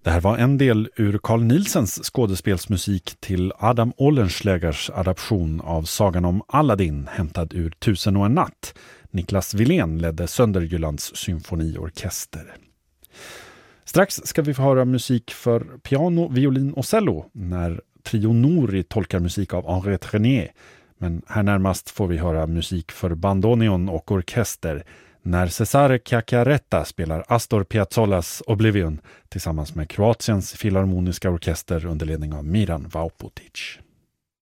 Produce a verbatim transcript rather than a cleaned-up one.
Det här var en del ur Carl Nielsens skådespelsmusik till Adam Oehlenschlägers adaption av sagan om Aladdin hämtad ur Tusen och en natt. Niklas Wilén ledde Sönderjyllands symfoniorkester. Strax ska vi få höra musik för piano, violin och cello när Trio Nori tolkar musik av Henriette Renier. Men här närmast får vi höra musik för bandoneon och orkester när Cesare Chiacchiaretta spelar Astor Piazzolas Oblivion tillsammans med Kroatiens filharmoniska orkester under ledning av Miran Vaupotic.